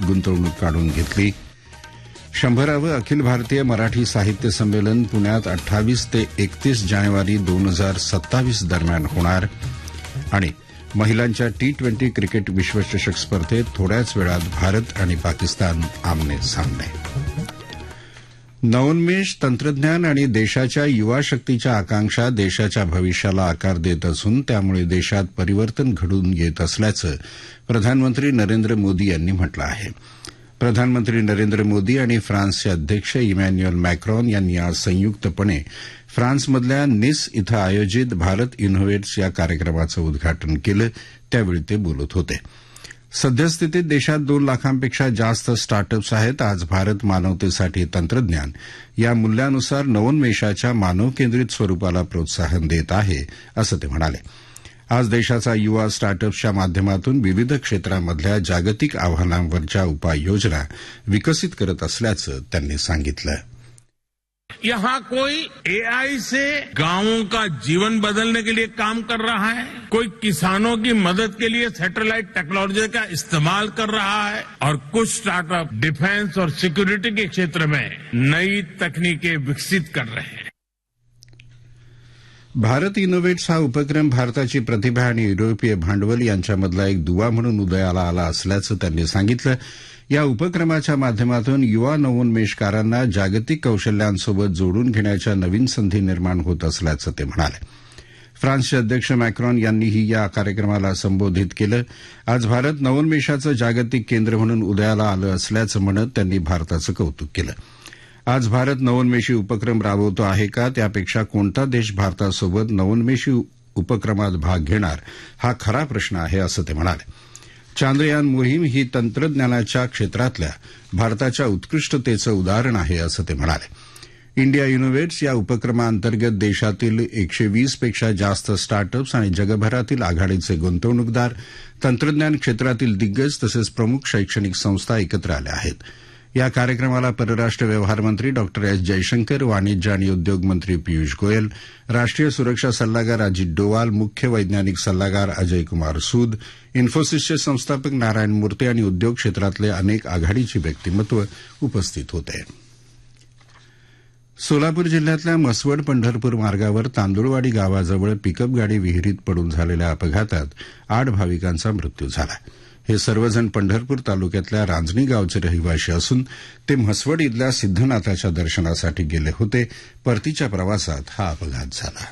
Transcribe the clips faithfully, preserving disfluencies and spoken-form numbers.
गुंतवणूक काढून घेतली. शंभरावं अखिल भारतीय मराठी साहित्य संमेलन पुण्यात अठ्ठावीस ते एकतीस जानेवारी दोन हजार सत्तावीस दरम्यान होणार. आणि महिलांच्या टी ट्वेंटी क्रिकेट विश्वचषक स्पर्धेत थोड्याच वेळात भारत आणि पाकिस्तान आमने सामने. नवोन्मेष, तंत्रज्ञान आणि देशाच्या युवा शक्तीच्या आकांक्षा देशाच्या भविष्याला आकार देत असून त्यामुळे देशात परिवर्तन घडून येत असल्याचं प्रधानमंत्री नरेंद्र मोदी यांनी म्हटलं आहे. प्रधानमंत्री नरेंद्र मोदी आणि फ्रान्सचे अध्यक्ष इमॅन्युएल मॅक्रॉन यांनी आज संयुक्तपणे फ्रान्समधल्या निस इथं आयोजित भारत इनोव्हेट्स या कार्यक्रमाचं उद्घाटन केलं. त्यावेळी ते बोलत होते. सद्यस्थितीत देशात दोन लाखांपेक्षा जास्त स्टार्टअप्स आहेत. आज भारत मानवतेसाठी तंत्रज्ञान या मूल्यानुसार नवोन्मेषाच्या मानवकेंद्रित स्वरूपाला प्रोत्साहन देत आहे, असं ते म्हणाले. आज देशाचा युवा स्टार्टअप्सच्या माध्यमातून विविध क्षेत्रांमधल्या जागतिक आव्हानांवरच्या उपाययोजना विकसित करत असल्याचं त्यांनी सांगितलं. यहाँ कोई एआई से गांवों का जीवन बदलने के लिए काम कर रहा है, कोई किसानों की मदद के लिए सैटेलाइट टेक्नोलॉजी का इस्तेमाल कर रहा है और कुछ स्टार्टअप डिफेंस और सिक्योरिटी के क्षेत्र में नई तकनीकें विकसित कर रहे हैं. भारत इनोव्हेट्स हा उपक्रम भारताची प्रतिभा आणि युरोपीय भांडवल यांच्यामधला एक दुवा म्हणून उदयाला आला असल्याचं त्यांनी सांगितलं. या उपक्रमाच्या माध्यमातून युवा नवोन्मेषकारांना जागतिक कौशल्यांसोबत जोडून घेण्याच्या नवीन संधी निर्माण होत असल्याचं ते म्हणाले. फ्रान्सचे अध्यक्ष मॅक्रॉन यांनीही या कार्यक्रमाला संबोधित केलं. आज भारत नवोन्मेषाचं जागतिक केंद्र म्हणून उदयाला आलं असल्याचं म्हणत त्यांनी भारताचं कौतुक केलं. आज भारत नवोन्मेषी उपक्रम राबवतो आहे का, त्यापेक्षा कोणता देश भारतासोबत नवोन्मेषी उपक्रमात भाग घेणार हा खरा प्रश्न आहे, असं ते म्हणाले. चांद्रयान मोहीम ही तंत्रज्ञानाच्या क्षेत्रातल्या भारताच्या उत्कृष्टतेचं उदाहरण आहे, असं ते म्हणाले. इंडिया इनोव्हेट्स या उपक्रमाअंतर्गत देशातील एकशे वीस पेक्षा जास्त स्टार्टअप्स आणि जगभरातील आघाडीचे गुंतवणूकदार, तंत्रज्ञान क्षेत्रातील दिग्गज तसेच प्रमुख शैक्षणिक संस्था एकत्र आल्या आहेत. या कार्यक्रमाला परराष्ट्र व्यवहार मंत्री डॉक्टर एस जयशंकर, वाणिज्य आणि उद्योग मंत्री पियुष गोयल, राष्ट्रीय सुरक्षा सल्लागार अजित डोवाल, मुख्य वैज्ञानिक सल्लागार अजय कुमार सूद, इन्फोसिसचे संस्थापक नारायण मूर्ती आणि उद्योग क्षेत्रातले अनेक आघाडीची व्यक्तिमत्व उपस्थित होते. सोलापूर जिल्ह्यातल्या मसवड पंढरपूर मार्गावर तांदुळवाडी गावाजवळ पिकअप गाडी विहिरीत पडून झालेल्या अपघातात आठ भाविकांचा मृत्यू झाला. हे सर्वजण पंढरपूर तालुक्यातल्या रांजणी गावचे रहिवाशी असून ते म्हसवड इथल्या सिद्धनाथाच्या दर्शनासाठी गेले होते. परतीच्या प्रवासात हा अपघात झाला.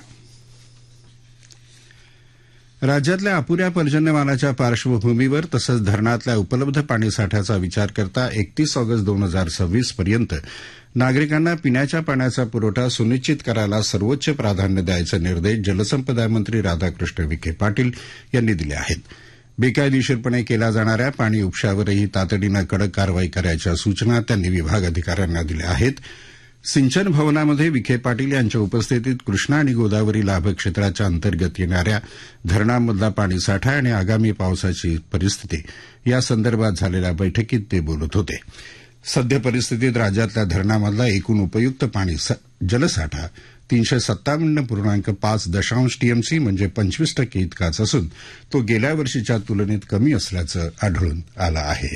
राज्यातल्या अपुऱ्या पर्जन्यमानाच्या पार्श्वभूमीवर तसंच धरणातल्या उपलब्ध पाणीसाठ्याचा विचार करता एकतीस ऑगस्ट दोन हजार सव्वीस पर्यंत नागरिकांना पिण्याच्या पाण्याचा पुरवठा सुनिश्चित करायला सर्वोच्च प्राधान्य द्यायचे निर्देश जलसंपदा मंत्री राधाकृष्ण विखे पाटील यांनी दिले आहेत. बेकायदेशीरपणे केल्या जाणाऱ्या पाणी उपशावरही तातडीनं कडक कारवाई करायच्या सूचना त्यांनी विभाग अधिकाऱ्यांना दिल्या आहेत. सिंचन भवनामध्ये विखे पाटील यांच्या उपस्थितीत कृष्णा आणि गोदावरी लाभ क्षेत्राच्या अंतर्गत येणाऱ्या धरणांमधला पाणीसाठा आणि आगामी पावसाची परिस्थिती यासंदर्भात झालेल्या बैठकीत ते बोलत होते. सद्य परिस्थितीत राज्यातल्या धरणांमधला एकूण उपयुक्त पाणी जलसाठा तीनशे सत्तावन्न पूर्णांक पाच दशांश टीएमसी म्हणजे पंचवीस टक्के इतकाच असून तो गेल्या वर्षीच्या तुलनेत कमी असल्याचं आढळून आलं आहे.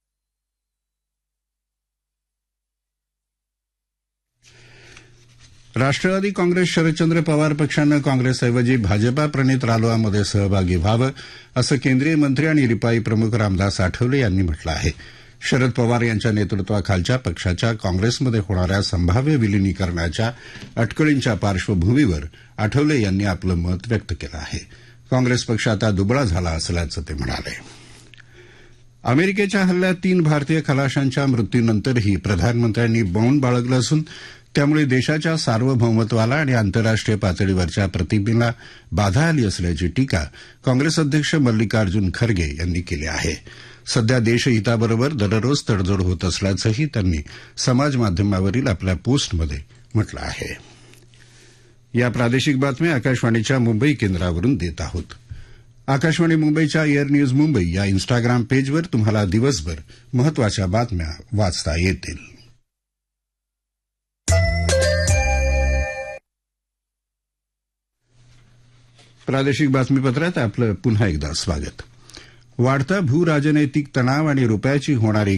राष्ट्रवादी काँग्रेस शरदचंद्र पवार पक्षानं काँग्रेसऐवजी भाजपा प्रणित रालोआमध्ये सहभागी व्हावं असं केंद्रीय मंत्री आणि रिपाई प्रमुख रामदास आठवले यांनी म्हटलं आहे. शरद पवार यांच्या नेतृत्वाखालच्या पक्षाच्या काँग्रेसमध्ये होणाऱ्या संभाव्य विलिनीकरणाच्या अटकळींच्या पार्श्वभूमीवर आठवले यांनी आपलं मत व्यक्त केलं आहे. काँग्रेस पक्ष आता दुबळा झाला असल्याचं ते म्हणाले. अमेरिकेच्या हल्ल्यात तीन भारतीय खलाशांच्या मृत्यूनंतरही प्रधानमंत्र्यांनी मौन बाळगलं असून त्यामुळे देशाच्या सार्वभौमत्वाला आणि आंतरराष्ट्रीय पातळीवरच्या प्रतिमेला बाधा आली असल्याची टीका काँग्रेस अध्यक्ष मल्लिकार्जुन खरगे यांनी केली आहे. सध्या देशहिताबरोबर दररोज तडजोड होत असल्याचंही त्यांनी समाजमाध्यमावरील आपल्या पोस्टमध्ये म्हटलं आहे. या प्रादेशिक बातम्या आकाशवाणीच्या मुंबई केंद्रावरून देत आहोत. आकाशवाणी मुंबईच्या एअर न्यूज मुंबई या इन्स्टाग्राम पेजवर तुम्हाला दिवसभर महत्वाच्या बातम्या वाचता येतील. प्रादेशिक बातमीपत्रात आपलं पुन्हा एकदा स्वागत. वाढता भूराजनैतिक तणाव आणि रुपयाची होणारी